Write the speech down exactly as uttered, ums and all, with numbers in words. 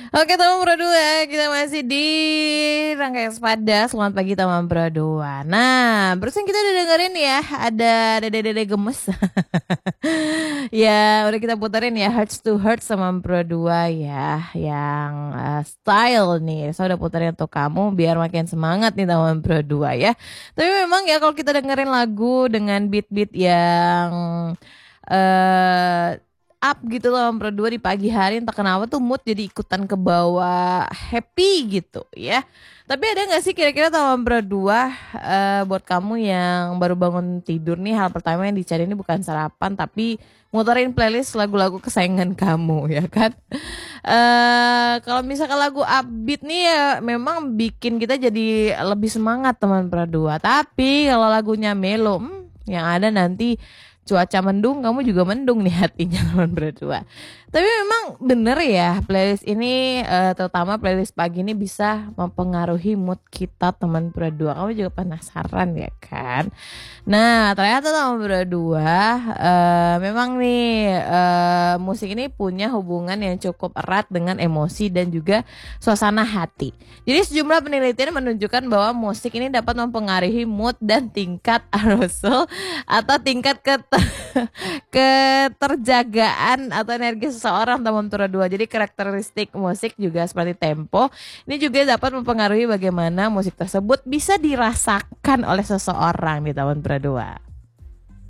Oke teman Pro dua, kita masih di Rangkai Sepada. Selamat pagi teman Pro dua. Nah, barusan kita udah dengerin ya, ada dede-dede gemes. Ya, udah kita puterin ya Hearts to Hearts sama Pro dua ya, yang uh, style nih. Saya udah puterin untuk kamu biar makin semangat nih teman Pro dua ya. Tapi memang ya kalau kita dengerin lagu dengan beat-beat yang eh up gitu loh Pro dua di pagi hari, entah kenapa tuh mood jadi ikutan ke bawah, happy gitu ya. Tapi ada nggak sih kira-kira Taman Pro dua eh, buat kamu yang baru bangun tidur nih, hal pertama yang dicari ini bukan sarapan tapi muterin playlist lagu-lagu kesayangan kamu ya kan. Eh kalau misalkan lagu upbeat nih ya memang bikin kita jadi lebih semangat teman Pro dua. Tapi kalau lagunya melo, hmm, yang ada nanti cuaca mendung, kamu juga mendung nih hatinya teman berdua. Tapi memang bener ya, playlist ini eh, terutama playlist pagi ini bisa mempengaruhi mood kita teman berdua. Kamu juga penasaran ya kan? Nah ternyata teman berdua eh, memang nih eh, musik ini punya hubungan yang cukup erat dengan emosi dan juga suasana hati. Jadi sejumlah penelitian menunjukkan bahwa musik ini dapat mempengaruhi mood dan tingkat arousal atau tingkat ket keterjagaan atau energi seseorang teman Pro dua. Jadi karakteristik musik juga seperti tempo. Ini juga dapat mempengaruhi bagaimana musik tersebut bisa dirasakan oleh seseorang di tahun Pro dua.